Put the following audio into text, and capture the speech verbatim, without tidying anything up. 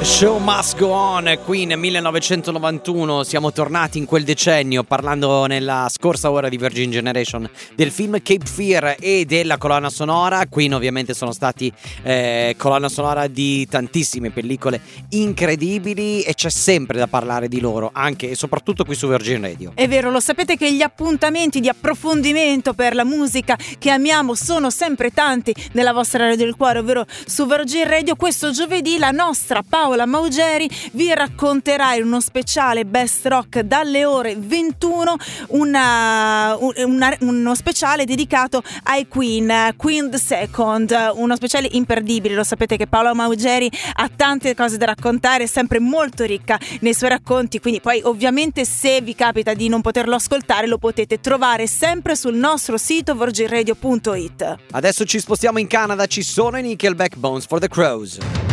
Show Must Go On, qui nel millenovecentonovantuno, siamo tornati in quel decennio parlando nella scorsa ora di Virgin Generation del film Cape Fear e della colonna sonora. Queen ovviamente sono stati eh, colonna sonora di tantissime pellicole incredibili e c'è sempre da parlare di loro, anche e soprattutto qui su Virgin Radio. È vero, lo sapete che gli appuntamenti di approfondimento per la musica che amiamo sono sempre tanti nella vostra radio del cuore, ovvero su Virgin Radio. Questo giovedì la nostra Paola Maugeri vi racconterà in uno speciale Best Rock dalle ore ventuno una, una, uno speciale dedicato ai Queen, Queen the Second, uno speciale imperdibile. Lo sapete che Paola Maugeri ha tante cose da raccontare, è sempre molto ricca nei suoi racconti, quindi poi ovviamente se vi capita di non poterlo ascoltare lo potete trovare sempre sul nostro sito virgin radio punto it. Adesso ci spostiamo in Canada, ci sono i Nickelback, Bones for the Crows.